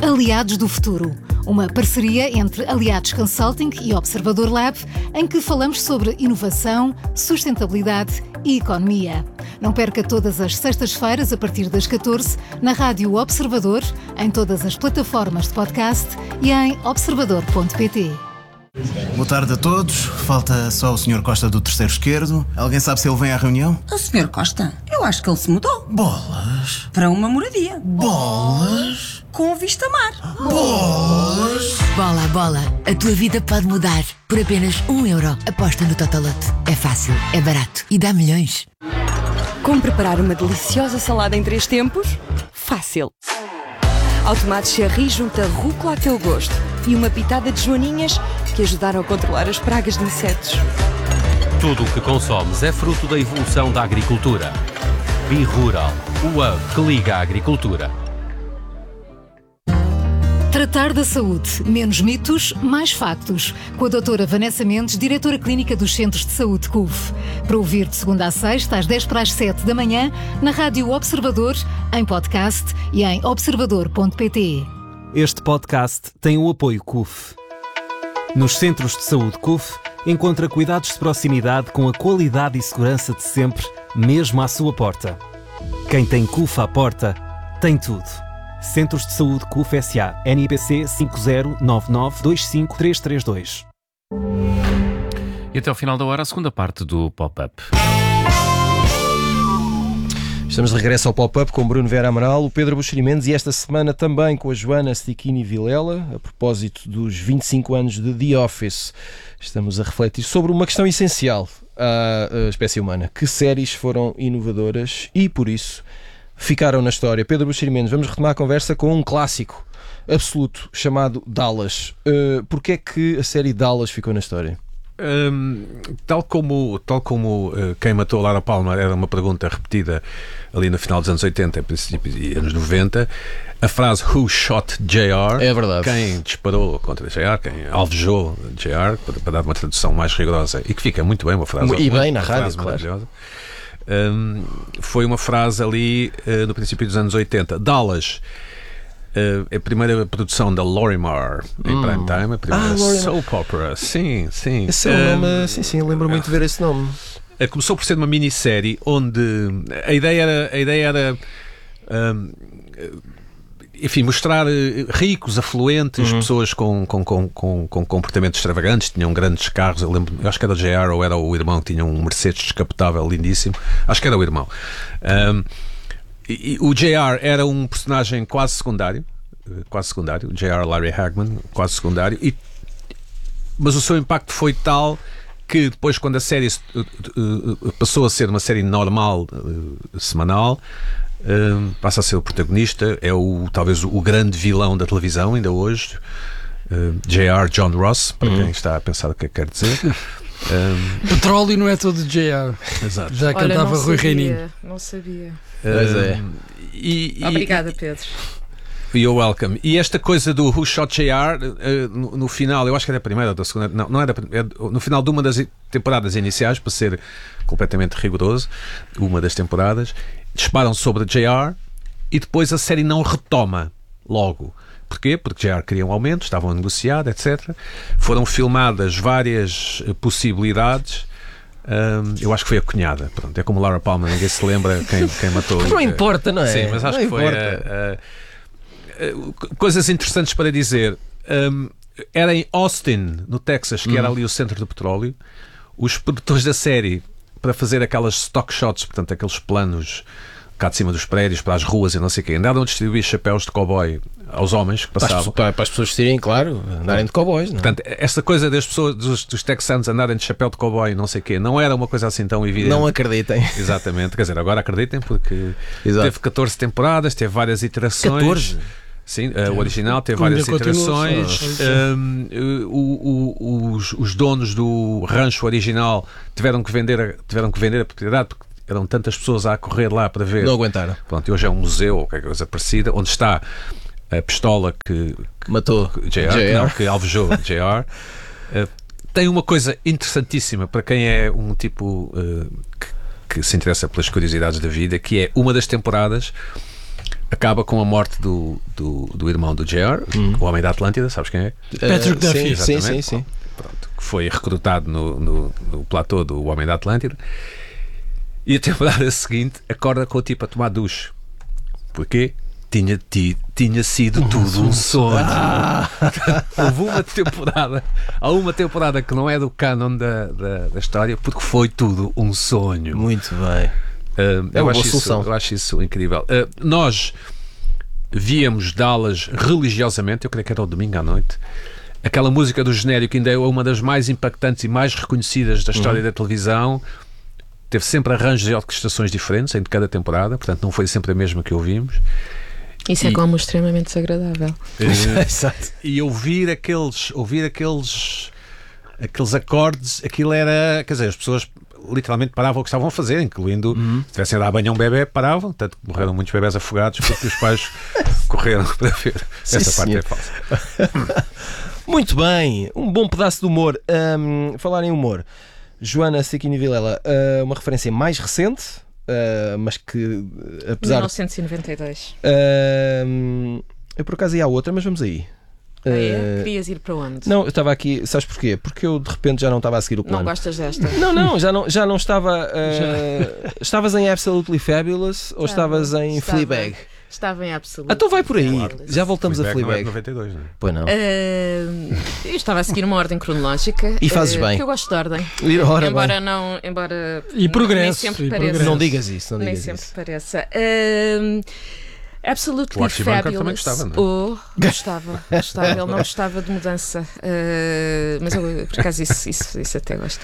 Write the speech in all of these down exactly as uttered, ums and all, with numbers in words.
Aliados do Futuro, uma parceria entre Aliados Consulting e Observador Lab, em que falamos sobre inovação, sustentabilidade e economia. Não perca todas as sextas-feiras, a partir das catorze, na Rádio Observador, em todas as plataformas de podcast e em observador ponto pt. Boa tarde a todos. Falta só o senhor Costa do terceiro esquerdo. Alguém sabe se ele vem à reunião? O senhor Costa? Eu acho que ele se mudou. Bolas. Para uma moradia. Bolas. Com vista mar. Bolas. Bola, bola. A tua vida pode mudar. Por apenas um euro. Aposta no Totolote. É fácil, é barato e dá milhões. Como preparar uma deliciosa salada em três tempos? Fácil. Ao tomate cherry junta rúcula a teu gosto e uma pitada de joaninhas que ajudaram a controlar as pragas de insetos. Tudo o que consomes é fruto da evolução da agricultura. BeRural, o hub que liga a agricultura. Tratar da saúde. Menos mitos, mais factos. Com a doutora Vanessa Mendes, diretora clínica dos Centros de Saúde C U F. Para ouvir de segunda a sexta, às dez para as sete da manhã, na Rádio Observador, em podcast e em observador ponto pt. Este podcast tem o apoio C U F. Nos Centros de Saúde C U F, encontra cuidados de proximidade com a qualidade e segurança de sempre, mesmo à sua porta. Quem tem C U F à porta, tem tudo. Centros de Saúde C U F S A. N I P C cinco zero nove nove dois cinco três três dois. E até ao final da hora, a segunda parte do Pop-Up. Estamos de regresso ao Pop-Up com Bruno Vera Amaral, o Pedro Buxeri Mendes e esta semana também com a Joana Stichini Vilela, a propósito dos vinte e cinco anos de The Office. Estamos a refletir sobre uma questão essencial à espécie humana. Que séries foram inovadoras e, por isso, ficaram na história? Pedro Buxeri Mendes, vamos retomar a conversa com um clássico absoluto chamado Dallas. Uh, Porquê é que a série Dallas ficou na história? Um, tal como, tal como uh, quem matou Laura Palmer era uma pergunta repetida ali no final dos anos oitenta e anos noventa, a frase Who shot J R? É verdade. Quem disparou contra J R, quem alvejou J R, para, para dar uma tradução mais rigorosa e que fica muito bem, uma frase e bem na rádio, claro. Um, foi uma frase ali uh, no princípio dos anos oitenta. Dallas, uh, a primeira produção da Lorimar em hum. prime time, a primeira ah, soap opera. Sim, sim. Esse é o um, nome, sim, sim, lembro muito de ver esse nome. Uh, começou por ser uma minissérie onde a ideia era, a ideia era um, enfim, mostrar ricos, afluentes, uhum. pessoas com, com, com, com, com comportamentos extravagantes, tinham grandes carros. Eu lembro, eu acho que era o J R ou era o irmão que tinha um Mercedes descapotável lindíssimo. Acho que era o irmão. Um, e, e o J R era um personagem quase secundário, quase secundário, o J R Larry Hagman, quase secundário, e, mas o seu impacto foi tal que depois, quando a série uh, uh, passou a ser uma série normal, uh, semanal, Uh, passa a ser o protagonista, é o, talvez o grande vilão da televisão ainda hoje, uh, J R John Ross, para uhum. quem está a pensar o que é que quer dizer. um, Petróleo não é todo J R. Exato. Já Olha, cantava Rui Reininho. Não sabia. Pois é. E, e, Obrigada, Pedro. You're welcome. E esta coisa do Who Shot J R, uh, no, no final, eu acho que era a primeira ou da segunda, não, não era, é no final de uma das temporadas iniciais, para ser completamente rigoroso, uma das temporadas, disparam sobre J R e depois a série não retoma logo. Porquê? Porque J R queria um aumento, estavam a negociar, etcétera. Foram filmadas várias possibilidades. Um, eu acho que foi a cunhada. Pronto, é como Laura Palmer, ninguém se lembra quem, quem matou. Não importa, não é? Sim, mas acho não que foi. A, a, a, coisas interessantes para dizer. Um, era em Austin, no Texas, que hum. era ali o centro do petróleo. Os produtores da série, para fazer aquelas stock shots, portanto, aqueles planos cá de cima dos prédios, para as ruas e não sei o quê, andaram a distribuir chapéus de cowboy aos homens que passavam. Para, para as pessoas vestirem, claro, andarem de cowboys, não é? Portanto, essa coisa das pessoas, dos, dos texanos andarem de chapéu de cowboy e não sei o quê, não era uma coisa assim tão evidente. Não acreditem. Exatamente, quer dizer, agora acreditem, porque Exato. teve catorze temporadas, teve várias iterações. catorze? Sim, uh, o original teve várias iterações. Um, o, o, os, os donos do rancho original tiveram que vender, tiveram que vender a propriedade porque eram tantas pessoas a correr lá para ver. Não aguentaram. Pronto, e hoje é um museu ou qualquer coisa parecida, onde está a pistola que, que matou J R, J R. Não, que alvejou J R. Uh, tem uma coisa interessantíssima para quem é um tipo uh, que, que se interessa pelas curiosidades da vida, que é uma das temporadas acaba com a morte do, do, do irmão do J R, hum. o homem da Atlântida, sabes quem é? Patrick uh, Duffy. Sim, sim, sim. Pronto, que foi recrutado no, no, no platô do Homem da Atlântida. E a temporada seguinte acorda com o tipo a tomar duche. Porquê? Tinha, ti, tinha sido tudo um sonho. Ah. Houve uma temporada, há uma temporada que não é do canon da, da, da história, porque foi tudo um sonho. Muito bem. Uh, é eu, uma acho boa solução. Isso, eu acho isso incrível. Uh, nós víamos Dallas religiosamente, eu creio que era o domingo à noite. Aquela música do genérico ainda é uma das mais impactantes e mais reconhecidas da história uhum. da televisão. Teve sempre arranjos e orquestrações diferentes em cada temporada, portanto não foi sempre a mesma que ouvimos. Isso e, é como extremamente desagradável. Exato. E ouvir aqueles, ouvir aqueles, aqueles acordes, aquilo era, quer dizer, as pessoas literalmente paravam o que estavam a fazer, incluindo uhum. se tivessem a dar banho a um bebê, paravam, tanto que morreram muitos bebés afogados porque os pais correram para ver. Sim, essa parte senhor. é falsa. Muito bem, um bom pedaço de humor. Um, falar em humor, Joana Stecchini Vilela, uh, uma referência mais recente, uh, mas que apesar mil novecentos e noventa e dois. Uh, eu por acaso ia à outra, mas vamos aí. Ah, é? Querias ir para onde? Não, eu estava aqui, sabes porquê? Porque eu de repente já não estava a seguir o plano. Não gostas desta? Não, não, já não, já não estava. Uh, estavas em Absolutely Fabulous ou estava, estavas em estava, Fleabag? Estava em Absolutely. Então vai por aí, Fabulous. já voltamos Fleabag a Fleabag. Não é noventa e dois, não é? Pois não. Uh, eu estava a seguir uma ordem cronológica. E fazes uh, bem. Porque eu gosto de ordem. Ora embora bem. não. Embora e progresso. Nem sempre e pareça. progresso. Não digas isso, não digas nem isso. sempre pareça. Uh, Absolutely Fabulous. Também gostava, não é? Oh, gostava, gostava. Ele não gostava de mudança. Uh, mas eu, por acaso, isso, isso, isso até gosto.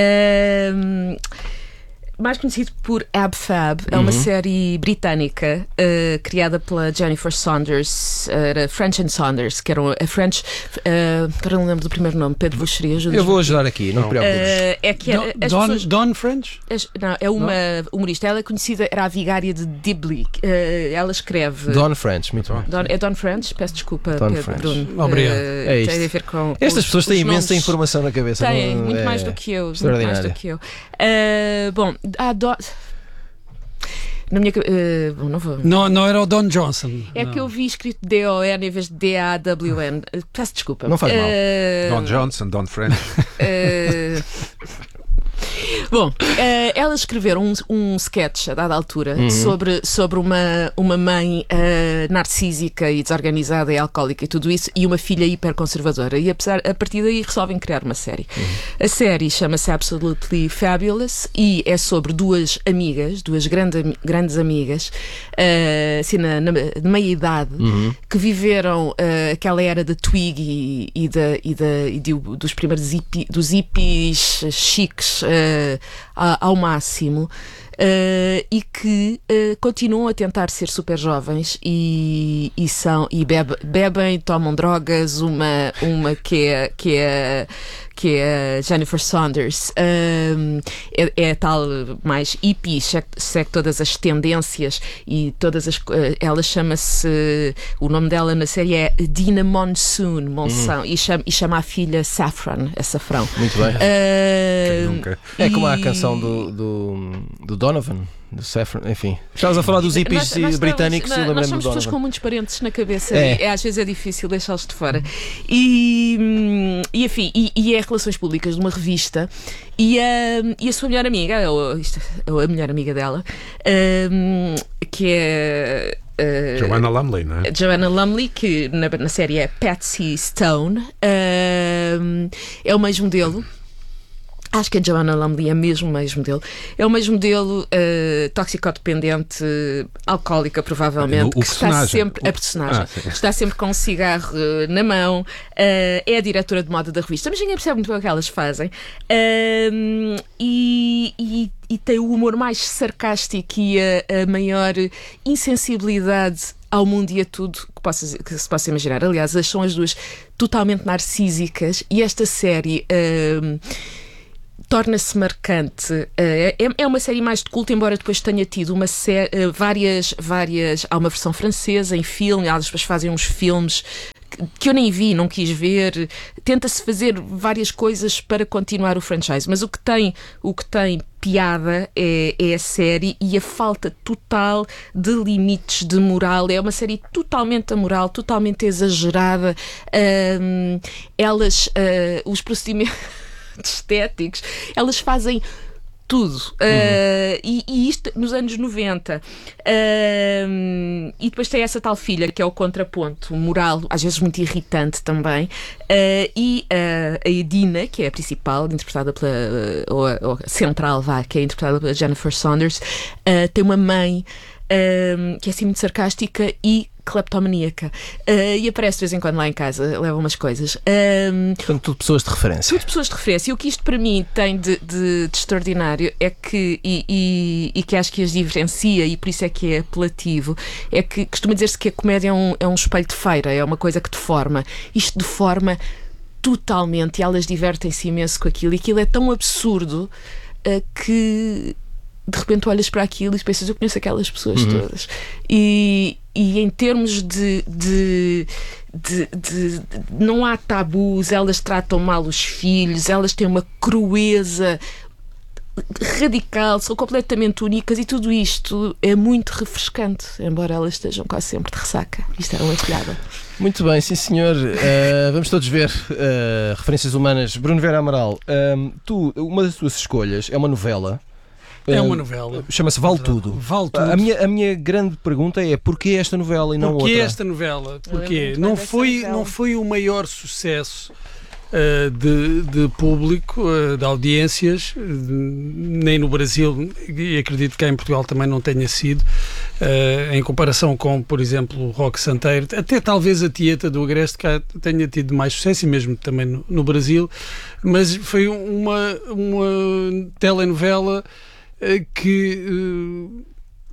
Uh, mais conhecido por Ab Fab, é uma uhum. série britânica uh, criada pela Jennifer Saunders, era uh, French and Saunders, que era a French. Uh, agora não lembro do primeiro nome, Pedro Buxeria. Eu vou ajudar aqui, não te preocupes. Uh, é que Don, as Don, pessoas, Don French? As, não, é uma não? humorista. Ela é conhecida, era a vigária de Dibley. Uh, ela escreve. Don French, muito bom. Don, é Don French? Peço desculpa, Don Pedro. French. Bruno. Obrigado. Uh, é isto. Tem a ver com. Estas os, pessoas têm os imensa nomes. informação na cabeça. Têm, não, muito é mais do que eu. Muito extraordinário. mais do que eu. Uh, bom, há Don. Na minha, uh, bom, não, vou. Não, não era o Don Johnson. É não. que eu vi escrito D O N em vez de D A W N. Uh, peço desculpa. Não faz mal. Uh, Don Johnson, Don French. Uh, Bom, uh, elas escreveram um, um sketch a dada altura uhum. sobre, sobre uma, uma mãe uh, narcísica e desorganizada e alcoólica e tudo isso, e uma filha hiperconservadora. E apesar, a partir daí resolvem criar uma série. Uhum. A série chama-se Absolutely Fabulous e é sobre duas amigas, duas grande, grandes amigas, uh, assim na, na, na meia-idade, uhum. que viveram uh, aquela era da Twig e, e, da, e, da, e de, dos primeiros hippie, dos hippies chiques Uh, ao máximo uh, e que uh, continuam a tentar ser super jovens e, e, são, e bebe, bebem, tomam drogas, uma, uma que é, que é que é a Jennifer Saunders, um, é, é tal mais hippie, segue, segue todas as tendências e todas as. Uh, ela chama-se. O nome dela na série é Dina Monsoon, Monção, uhum. e, chama, e chama a filha Saffron, é Safrão. Muito bem. Uh, é como e... a canção do, do, do Donovan. Do Saffron, enfim. Estavas a falar dos hippies nós, nós britânicos nós, e lembrei-me do Nós somos Donovan. pessoas com muitos parentes na cabeça é. e às vezes é difícil deixá-los de fora. E, e enfim, e, e é relações públicas de uma revista e a, e a sua melhor amiga, ou, isto, ou a melhor amiga dela, um, que é Uh, Joanna Lumley, não é? Joanna Lumley, que na, na série é Patsy Stone, uh, é o mesmo modelo. Acho que a Joanna Lumley é mesmo o mesmo modelo. É o mesmo modelo uh, toxicodependente, alcoólica, provavelmente, o, o que está sempre. O... A personagem ah, está sempre com um cigarro uh, na mão, uh, é a diretora de moda da revista, mas ninguém percebe muito bem o que elas fazem. Uh, e, e, e tem o humor mais sarcástico e a, a maior insensibilidade ao mundo e a tudo que, possa, que se possa imaginar. Aliás, as são as duas totalmente narcísicas e esta série. Uh, torna-se marcante. É, é uma série mais de culto, embora depois tenha tido uma série, várias, várias. Há uma versão francesa em filme, elas depois fazem uns filmes que eu nem vi, não quis ver. Tenta-se fazer várias coisas para continuar o franchise, mas o que tem, o que tem piada é, é a série e a falta total de limites de moral. É uma série totalmente amoral, totalmente exagerada. Um, elas, uh, os procedimentos estéticos, elas fazem tudo. Uhum. Uh, e, e isto nos anos noventa. Uh, e depois tem essa tal filha, que é o contraponto moral, às vezes muito irritante também. Uh, e uh, a Edina, que é a principal, interpretada pela. Uh, ou, a, ou a central, vá, que é interpretada pela Jennifer Saunders, uh, tem uma mãe uh, que é assim muito sarcástica e cleptomaníaca. Uh, e aparece de vez em quando lá em casa, leva umas coisas. Um, Portanto, tudo pessoas de referência. Tudo pessoas de referência. E o que isto para mim tem de, de, de extraordinário é que, e, e, e que acho que as diferencia, e por isso é que é apelativo, é que costuma dizer-se que a comédia é um, é um espelho de feira, é uma coisa que deforma. Isto deforma totalmente e elas divertem-se imenso com aquilo. E aquilo é tão absurdo uh, que de repente olhas para aquilo e pensas, eu conheço aquelas pessoas uhum. todas. E, e em termos de, de, de, de, de não há tabus, elas tratam mal os filhos, elas têm uma crueza radical, são completamente únicas, e tudo isto é muito refrescante, embora elas estejam quase sempre de ressaca. Isto era uma piada. Muito bem, sim senhor. Uh, vamos todos ver uh, referências humanas. Bruno Vera Amaral, um, tu, uma das tuas escolhas é uma novela. É uma novela. Chama-se Vale Tudo. Vale Tudo. A minha, a minha grande pergunta é: porquê esta novela e não porquê outra? Porquê esta novela? Porquê? Não foi, não foi o maior sucesso uh, de, de público, uh, de audiências, uh, nem no Brasil, e acredito que cá em Portugal também não tenha sido, uh, em comparação com, por exemplo, o Roque Santeiro. Até talvez a Tieta do Agreste cá tenha tido mais sucesso, e mesmo também no, no Brasil, mas foi uma, uma telenovela que uh,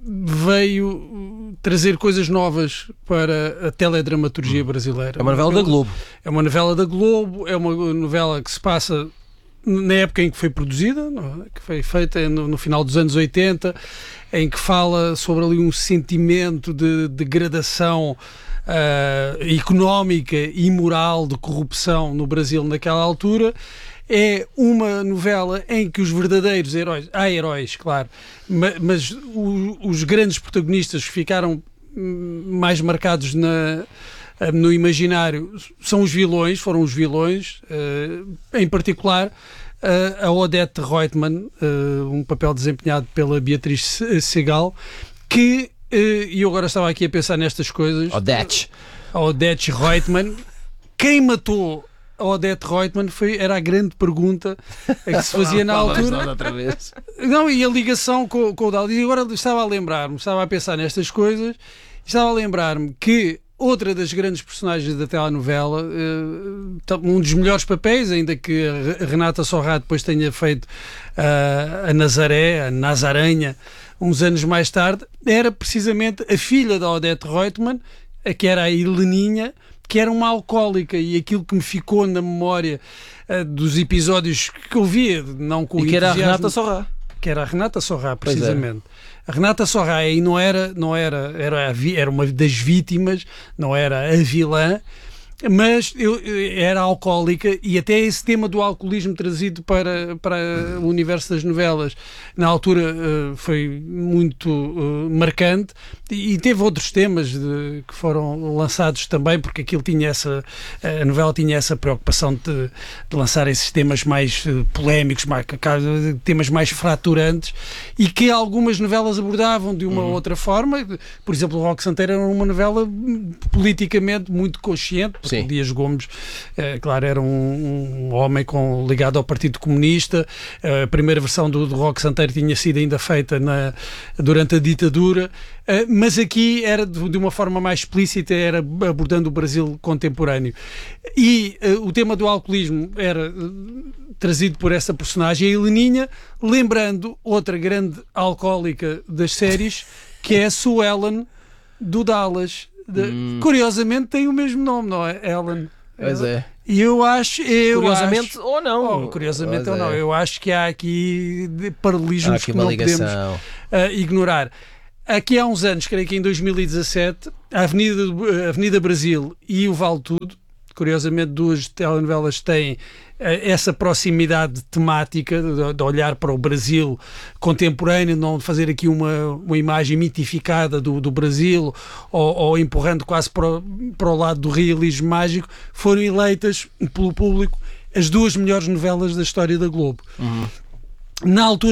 veio trazer coisas novas para a teledramaturgia brasileira. É uma novela da Globo. É uma novela da Globo, é uma novela que se passa na época em que foi produzida, não é? Que foi feita no, no final dos anos oitenta, em que fala sobre ali um sentimento de degradação uh, económica e moral, de corrupção no Brasil naquela altura. É uma novela em que os verdadeiros heróis, há heróis, claro, mas, mas o, os grandes protagonistas que ficaram mais marcados na, no imaginário são os vilões, foram os vilões, uh, em particular uh, a Odete Roitman, uh, um papel desempenhado pela Beatriz Segal, que, uh, e eu agora estava aqui a pensar nestas coisas. Odete. A Odete Roitman. Quem matou a Odete Roitman foi, era a grande pergunta a que se fazia na altura. Outra vez. Não, e a ligação com, com o Dalí. E agora estava a lembrar-me, estava a pensar nestas coisas, estava a lembrar-me que outra das grandes personagens da telenovela, um dos melhores papéis, ainda que a Renata Sorrá depois tenha feito uh, a Nazaré, a Nazaranha, uns anos mais tarde, era precisamente a filha da Odete Roitman, a que era a Heleninha, que era uma alcoólica, e aquilo que me ficou na memória uh, dos episódios que eu via, não com e que era a Renata Sorrá. Que era a Renata Sorrá, precisamente. A Renata Sorrá aí não era, não era, era, era uma das vítimas, não era a vilã, mas eu, era alcoólica, e até esse tema do alcoolismo trazido para, para o universo das novelas na altura uh, foi muito uh, marcante, e, e teve outros temas de, que foram lançados também, porque aquilo tinha essa, a novela tinha essa preocupação de, de lançar esses temas mais uh, polémicos, mais, temas mais fraturantes, e que algumas novelas abordavam de uma uhum. outra forma. Por exemplo, o Roque Santeiro era uma novela politicamente muito consciente. Sim. O Dias Gomes, é, claro, era um, um homem com, ligado ao Partido Comunista. A primeira versão do, do Roque Santeiro tinha sido ainda feita na, durante a ditadura, é, mas aqui era de, de uma forma mais explícita, era abordando o Brasil contemporâneo. E é, o tema do alcoolismo era trazido por essa personagem, a Heleninha, lembrando outra grande alcoólica das séries, que é a Sue Ellen do Dallas. De, hum. Curiosamente tem o mesmo nome, não é? Ellen. Pois é. E eu acho. Eu curiosamente acho, ou não. Oh, curiosamente pois ou não. É. Eu acho que há aqui paralelismos há aqui que uma não ligação. podemos uh, ignorar. aqui há uns anos, creio que em dois mil e dezassete, a Avenida, a Avenida Brasil e o Vale Tudo, curiosamente duas telenovelas têm essa proximidade temática de, de olhar para o Brasil contemporâneo, não fazer aqui uma, uma imagem mitificada do, do Brasil ou, ou empurrando quase para o, para o lado do realismo mágico, foram eleitas pelo público as duas melhores novelas da história da Globo. Uhum. Na altura